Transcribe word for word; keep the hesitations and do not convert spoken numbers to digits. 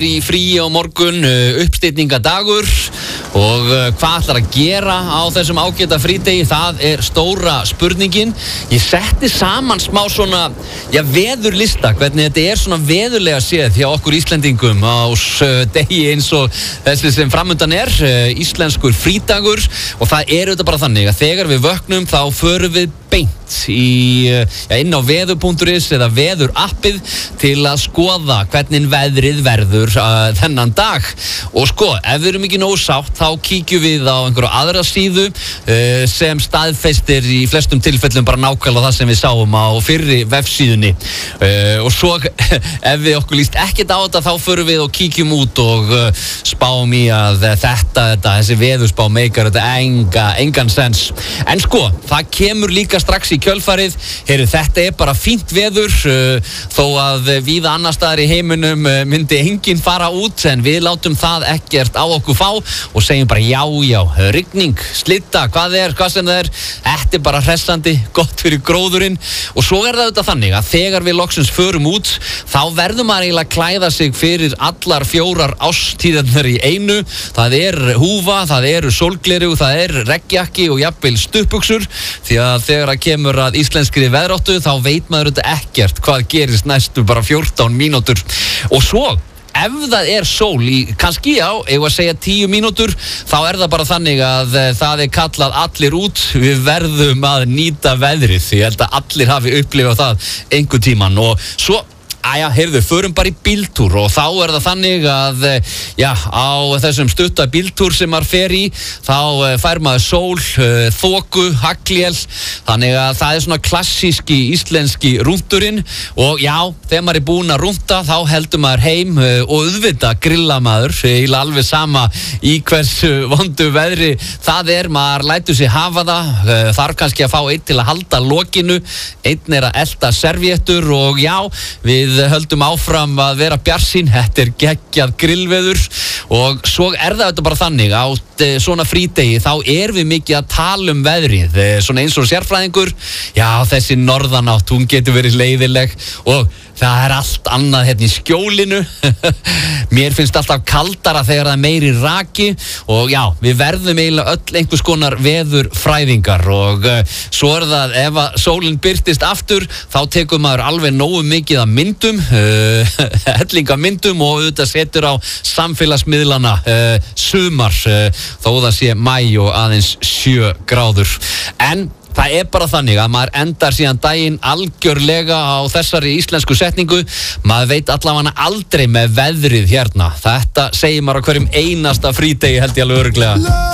Í fríi á morgun, uppstýtningadagur og hvað ætlar að gera á þessum ágæta frídegi, það er stóra spurningin. Ég setti saman smá svona, já, veðurlista, hvernig þetta er svona veðurlega séð hjá okkur Íslendingum á degi eins og þessi sem framundan er, íslenskur frídagur, og það er auðvitað bara þannig að þegar við vöknum þá förum við beint í, já, inn á veður punktur is eða veðurappið til að skoða hvernig veðrið verður uh, þennan dag. Og sko, ef við erum ekki nógu sátt þá kíkjum við á einhverju aðra síðu uh, sem staðfestir í flestum tilfellum bara nákvæmlega það sem við sáum á fyrri vefsíðunni. Uh, og svo ef við okkur líst ekkert á þetta þá förum við og kíkjum út og uh, spáum í að þetta, þetta þessi veðurspá meikar þetta enga, engan sens. En sko, það kemur líka strax í kjölfarið. Heyrðu, þetta er bara fínt veður uh, þó að víða annar staðar í heiminum uh, myndi enginn fara út, en við látum það ekkert á okkur fá og segjum bara já, já, rigning, slitta, hvað er, hvað sem það er, þetta er bara hressandi, gott fyrir gróðurinn. Og svo er það auðvitað þannig að þegar við loksins förum út, þá verður maður eiginlega að klæða sig fyrir allar fjórar ástíðarnar í einu. Það er húfa, það eru sólgleru, það er regnjakki og jafnvel stuttbuxur, því að þegar það kemur að íslenskri veðráttu þá veit maður þetta ekkert hvað gerist næstu bara fjórtán mínútur. Og svo ef það er sól í kannski já, ef að segja tíu mínútur, þá er það bara þannig að það er kallað allir út. Við verðum að nýta veðrið, því ég held að allir hafi upplifað það einhvern tíman. Og svo Æja, heyrðu, förum bara í bíltúr og þá er það þannig að, já, á þessum stutta bíltúr sem maður fer í, þá fær maður sól, þoku, haglél, þannig að það er svona klassíski íslenski rúnturinn. Og já, þegar maður er búinn að rúnta, þá heldur maður heim og auðvitað grilla maður, eiginlega alveg sama í hversu vondu veðri það er, maður lætur sig hafa það, þarf kannski að fá einn til að halda lokinu, einn er að elta servéttur og já, við Við höldum áfram að vera bjartsýn, þetta er geggjað grillveður. Og svo er það auðvitað bara þannig á svona frídegi, þá er við mikið að tala um veðrið, svona eins og sérfræðingur. Já, þessi norðanátt, hún getur verið leiðileg og það er allt annað hérna í skjólinu. Mér finnst alltaf kaldara þegar það er meiri raki og já, við verðum eiginlega öll einhvers konar veðurfræðingar. Og uh, svo er það, ef að sólin birtist aftur, þá tekur maður alveg nógu mikið af myndum, uh, hellinga myndum, og auðvitað setur á samfélagsmiðlana uh, sumar, uh, þó það sé maí og aðeins sjö gráður. En það er bara þannig að maður endar síðan daginn algjörlega á þessari íslensku setningu. Maður veit allavega aldrei með veðrið hérna. Þetta segir maður á hverjum einasta frídegi, held ég alveg örugglega.